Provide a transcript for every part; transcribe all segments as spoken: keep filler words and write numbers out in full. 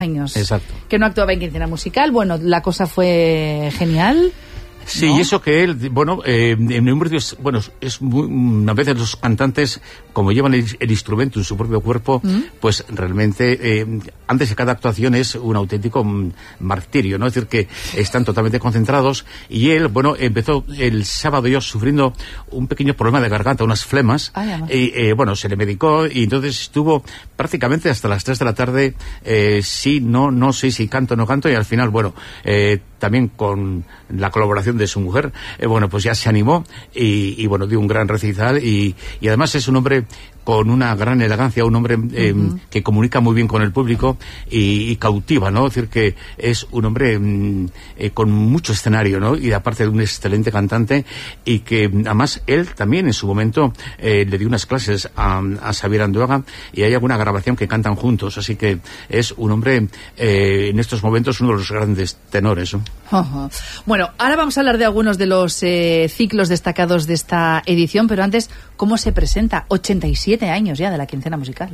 años. Exacto. Que no actuaba en Quincena Musical. Bueno, la cosa fue genial. Sí, ¿no? Y eso que él, bueno, eh, en un es, bueno, es muy, a veces los cantantes, como llevan el, el instrumento en su propio cuerpo, ¿Mm? pues realmente, eh, antes de cada actuación es un auténtico martirio, ¿no? Es decir, que están totalmente concentrados, y él, bueno, empezó el sábado yo sufriendo un pequeño problema de garganta, unas flemas, Ay, y eh, bueno, se le medicó, y entonces estuvo prácticamente hasta las tres de la tarde, eh, sí, no, no sé si canto o no canto, y al final, bueno, eh, también con la colaboración de su mujer, eh, bueno, pues ya se animó y, y bueno, dio un gran recital y, y además es un hombre con una gran elegancia, un hombre eh, uh-huh. que comunica muy bien con el público y, y cautiva, ¿no? Es decir, que es un hombre eh, con mucho escenario, ¿no? Y aparte de un excelente cantante, y que además él también en su momento eh, le dio unas clases a, a Xavier Anduaga, y hay alguna grabación que cantan juntos, así que es un hombre eh, en estos momentos uno de los grandes tenores, ¿no? Uh-huh. Bueno, ahora vamos a hablar de algunos de los eh, ciclos destacados de esta edición, pero antes, ¿cómo se presenta? ochenta y siete años ya de la Quincena Musical.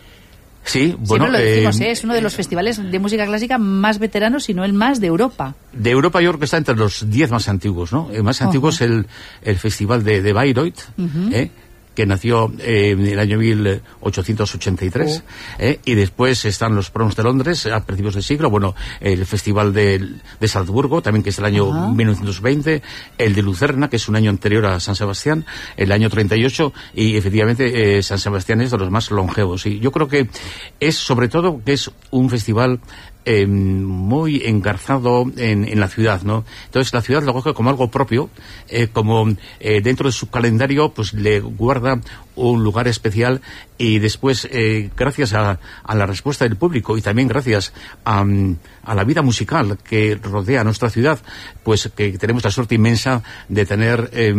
Sí, bueno... Siempre lo decimos, eh, ¿eh? Es uno de los festivales de música clásica más veteranos, si no el más, de Europa. De Europa yo creo que está entre los diez más antiguos, ¿no? El más uh-huh. antiguo es el, el festival de, de Bayreuth, uh-huh. ¿eh? que nació eh, en el año mil ochocientos ochenta y tres, oh. eh, y después están los Proms de Londres a principios de siglo, bueno, el Festival de, de Salzburgo, también que es el año uh-huh. mil novecientos veinte, el de Lucerna, que es un año anterior a San Sebastián, el año treinta y ocho, y efectivamente eh, San Sebastián es de los más longevos, y yo creo que es sobre todo que es un festival Eh, muy engarzado en, en la ciudad, ¿no? Entonces la ciudad lo coge como algo propio, eh, como eh, dentro de su calendario pues le guarda un lugar especial, y después eh, gracias a, a la respuesta del público y también gracias a, a la vida musical que rodea nuestra ciudad, pues que tenemos la suerte inmensa de tener eh,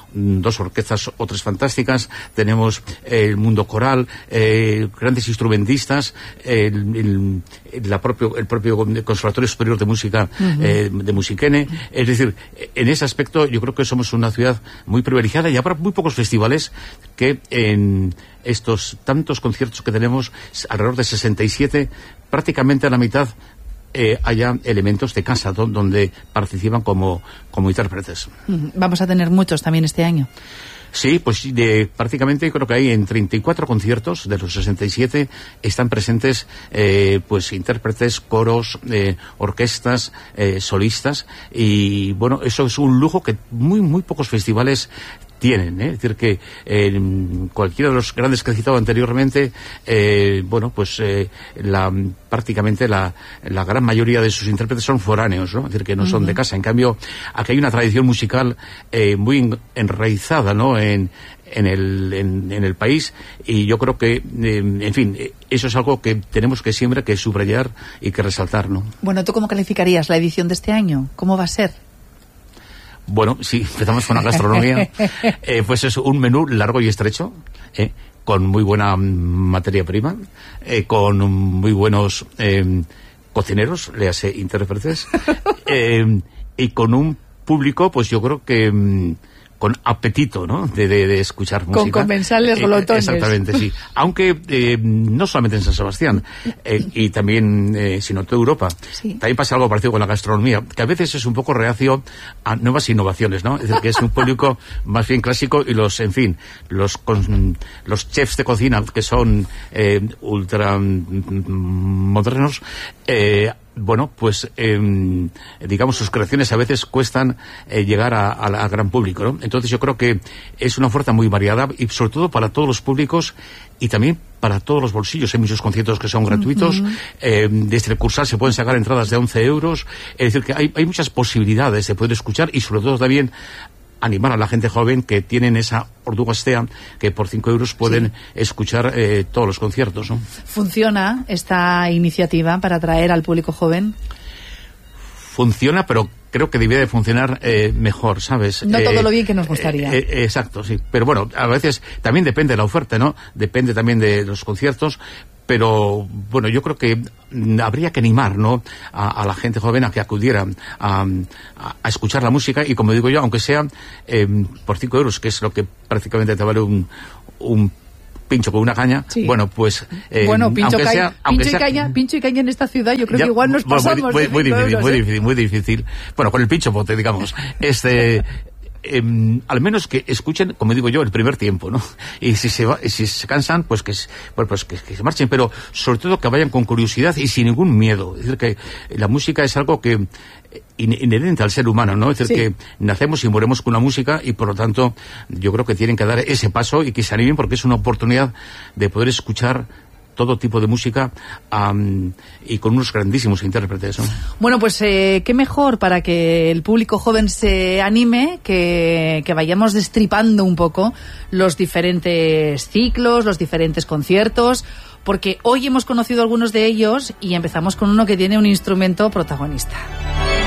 dos orquestas o tres fantásticas, tenemos eh, el mundo coral, eh, grandes instrumentistas, eh, el, el, la propio, el propio Conservatorio Superior de Música uh-huh. eh, de Musiquene, es decir, en ese aspecto yo creo que somos una ciudad muy privilegiada, y habrá muy pocos festivales que en estos tantos conciertos que tenemos, alrededor de sesenta y siete, prácticamente a la mitad eh, haya elementos de casa do, donde participan como, como intérpretes. Vamos a tener muchos también este año. Sí, pues de, prácticamente creo que hay en treinta y cuatro conciertos de los sesenta y siete están presentes eh, pues intérpretes, coros, eh, orquestas, eh, solistas, y bueno, eso es un lujo que muy muy pocos festivales tienen, ¿eh? Es decir, que eh, cualquiera de los grandes que he citado anteriormente, eh, bueno, pues eh, la, prácticamente la, la gran mayoría de sus intérpretes son foráneos, ¿no? Es decir, que no uh-huh. son de casa. En cambio, aquí hay una tradición musical eh, muy enraizada, ¿no? En, en el, en, en el país, y yo creo que, eh, en fin, eso es algo que tenemos que siempre que subrayar y que resaltar, ¿no? Bueno, ¿tú cómo calificarías la edición de este año? ¿Cómo va a ser? Bueno, sí, empezamos con la gastronomía. eh, pues es un menú largo y estrecho, eh, con muy buena materia prima, eh, con muy buenos eh, cocineros, le hace intérpretes, eh, y con un público, pues yo creo que mm, con apetito, ¿no? De, de, de escuchar música. Con comensales glotones. Eh, exactamente, sí. Aunque eh, no solamente en San Sebastián, eh, y también, eh, sino en toda Europa. Sí. También pasa algo parecido con la gastronomía, que a veces es un poco reacio a nuevas innovaciones, ¿no? Es decir, que es un público más bien clásico, y los, en fin, los, con, los chefs de cocina que son eh, ultra modernos, eh, bueno, pues eh, digamos, sus creaciones a veces cuestan eh, llegar a, a, a gran público, ¿no? Entonces yo creo que es una oferta muy variada, y sobre todo para todos los públicos y también para todos los bolsillos. Hay muchos conciertos que son gratuitos, uh-huh. eh, desde el Cursal se pueden sacar entradas de once euros, es decir, que hay, hay muchas posibilidades de poder escuchar, y sobre todo también animar a la gente joven que tienen esa ordugastea, que por cinco euros pueden sí. escuchar eh, todos los conciertos, ¿no? ¿Funciona esta iniciativa para atraer al público joven? Funciona, pero creo que debería de funcionar eh, mejor, ¿sabes? No eh, todo lo bien que nos gustaría. Eh, eh, exacto, sí. Pero bueno, a veces también depende de la oferta, ¿no? Depende también de los conciertos. Pero, bueno, yo creo que habría que animar, ¿no?, a, a la gente joven a que acudiera a, a, a escuchar la música, y como digo yo, aunque sea eh, por cinco euros, que es lo que prácticamente te vale un, un pincho con una caña, sí. bueno, pues... Eh, bueno, pincho, aunque sea, aunque pincho, sea, y caña, pincho y caña en esta ciudad, yo creo ya, que igual nos pasamos. Muy, muy, muy difícil, euros, muy ¿eh? difícil, muy difícil. Bueno, con el pincho bote, digamos. Este... Eh, al menos que escuchen, como digo yo, el primer tiempo, ¿no? Y si se va, si se cansan, pues que, bueno, pues que, que se marchen, pero sobre todo que vayan con curiosidad y sin ningún miedo. Es decir, que la música es algo que inherente al ser humano, ¿no? Es decir, sí. que nacemos y moremos con la música y por lo tanto yo creo que tienen que dar ese paso y que se animen porque es una oportunidad de poder escuchar todo tipo de música um, y con unos grandísimos intérpretes, ¿no? Bueno, pues eh, qué mejor para que el público joven se anime que, que vayamos destripando un poco los diferentes ciclos, los diferentes conciertos, porque hoy hemos conocido algunos de ellos y empezamos con uno que tiene un instrumento protagonista.